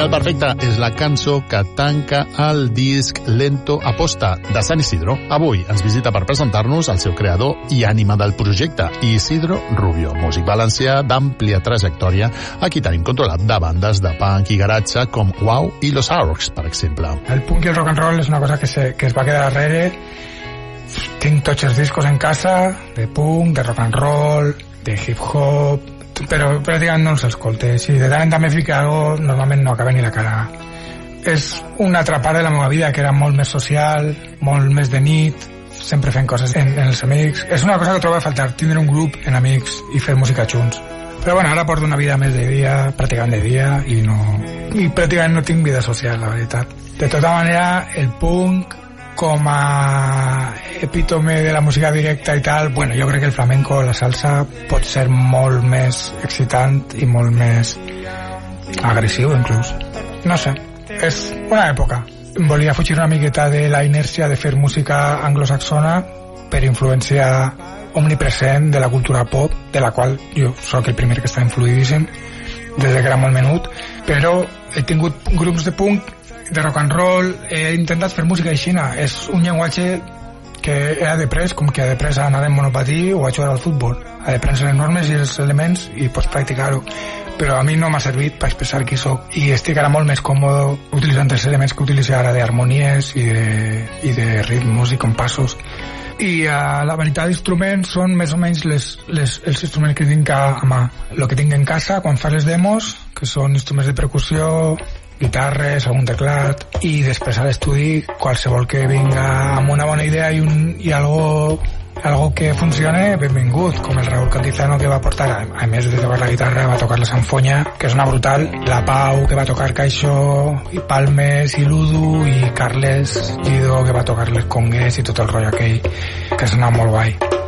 Final Perfecte és la cançó que tanca el disc Lento Aposta de San Isidro. Avui ens visita per presentar-nos el seu creador i ànima del projecte, Isidro Rubio, músic valencià d'àmplia trajectòria, a qui tenim controlat de bandes de punk i garatge com Wow i Los Arcs, per exemple. El punk i el rock and roll és una cosa que es va quedar darrere. Tinc tots els discos en casa, de punk, de rock and roll, de hip hop, però pràcticament no els escolte. Si de tant en tant me fica algo, normalment no acaba ni la cara. És una altra part de la meva vida que era molt més social, molt més de nit, sempre fent coses en els amics. És una cosa que trobo a faltar, tindre un grup en amics i fer música junts. Però bueno, ara porto una vida més de dia, pràcticament de dia, i pràcticament no tinc vida social, la veritat. De tota manera, el punk com a epítome de la música directa i tal, bueno, jo crec que el flamenco, la salsa, pot ser molt més excitant i molt més agressiu, inclús. No sé, és una època. Volia fugir una miqueta de la inèrcia de fer música anglosaxona per influència omnipresent de la cultura pop, de la qual jo sóc el primer que està influïdíssim des que era molt menut, però he tingut grups de punk, de rock and roll, he intentat fer música aixina. És un llenguatge que he après, com que he après a anar en monopatí o a jugar al futbol. He après les normes i els elements i pots practicar-ho. Però a mi no m'ha servit per expressar qui soc. I estic ara molt més còmode utilitzant els elements que utilitzo ara d'harmonies i de ritmos i compassos. I la veritat d'instruments són més o menys els instruments que tinc a mà. El que tinc en casa quan fas les demos, que són instruments de percussió, guitarres, algun teclat, i després a l'estudi qualsevol que vinga amb una bona idea i algo que funcione, benvingut, com el Raúl Cantizano, que va portar, a més de tocar la guitarra, va tocar la sanfonya, que és una brutal, la Pau, que va tocar caixó, i palmes, i l'udu, i Carles Guido, que va tocar les congues i tot el rotllo aquell, que sona molt guai.